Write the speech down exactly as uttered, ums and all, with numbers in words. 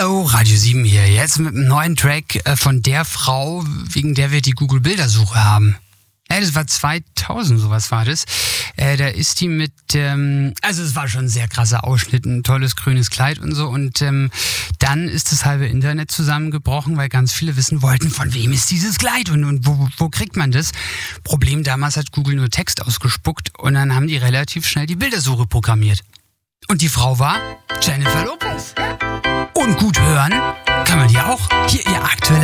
Hallo, Radio sieben hier. Jetzt mit einem neuen Track äh, von der Frau, wegen der wir die Google-Bildersuche haben. Ja, das war zweitausend, sowas war das. Äh, da ist die mit, ähm, also es war schon ein sehr krasser Ausschnitt, ein tolles grünes Kleid und so. Und ähm, dann ist das halbe Internet zusammengebrochen, weil ganz viele wissen wollten, von wem ist dieses Kleid und, und wo, wo kriegt man das? Problem, damals hat Google nur Text ausgespuckt und dann haben die relativ schnell die Bildersuche programmiert. Und die Frau war Jennifer Lopez. Und gut hören kann man die auch. Hier ihr aktueller